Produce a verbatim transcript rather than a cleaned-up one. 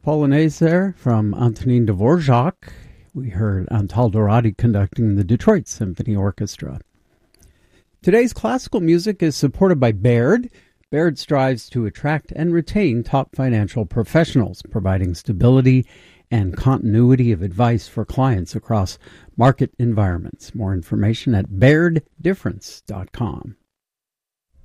Polonaise there from Antonin Dvorak. We heard Antal Dorati conducting the Detroit Symphony Orchestra. Today's classical music is supported by Baird. Baird strives to attract and retain top financial professionals, providing stability and continuity of advice for clients across market environments. More information at baird difference dot com.